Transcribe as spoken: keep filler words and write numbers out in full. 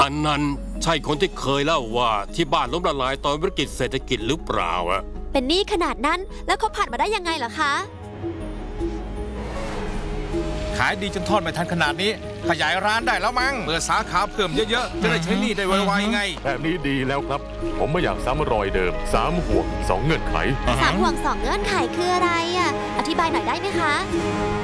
อันนั้นใช่คนที่เคยเล่าว่าที่บ้านล้มละลายตอนวิกฤตเศรษฐกิจหรือเปล่าอะเป็นหนี้ขนาดนั้นแล้วเขาผ่านมาได้ยังไงล่ะคะขายดีจนทอดไม่ทันขนาดนี้ขยายร้านได้แล้วมั้งเปิดสาขาเพิ่มเยอะๆจะได้ใช้หนี้ได้ไวๆไงแบบนี้ดีแล้วครับผมไม่อยากซ้ำรอยเดิมสามห่วงสองเงื่อนไขสามห่วงสองเงื่อนไขคืออะไรอ่ะอธิบายหน่อยได้ไหมคะ